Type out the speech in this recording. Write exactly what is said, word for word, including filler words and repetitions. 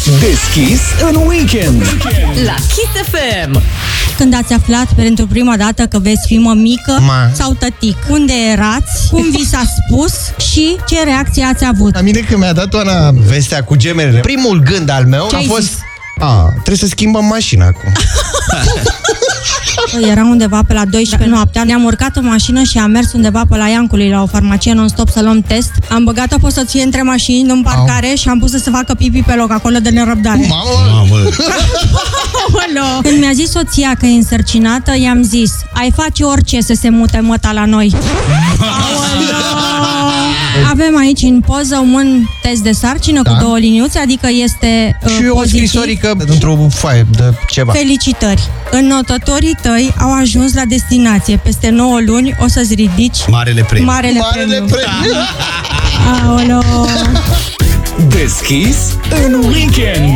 Deschis în weekend la Kiss F M. Când ați aflat pentru prima dată că veți fi mămică Ma. sau tătic? Unde erați? Cum vi s-a spus? Și ce reacție ați avut? La mine când mi-a dat Oana vestea cu gemelele, primul gând al meu Ce a ai fost zis? A, trebuie să schimbăm mașina acum. Era undeva pe la douăsprezece noaptea, ne-am urcat în mașină și am mers undeva pe la Iancului, la o farmacie non-stop să luăm test. Am băgat-o pe soție între mașini în parcare Au. și am pus să se facă pipi pe loc, acolo de nerăbdare. Mamă! Mamă! Când mi-a zis soția că e însărcinată, i-am zis: ai face orice să se mute măta la noi. Avem aici în poză un test de sarcină da. cu două liniuțe, adică este uh, și pozitiv. o scrisorică într-o foaie de ceva. Felicitări! Înnotătorii tăi au ajuns la destinație. Peste nouă luni o să-ți ridici Marele premiu. Marele, Marele premiu. premiu. Aoleo! Deschis în weekend.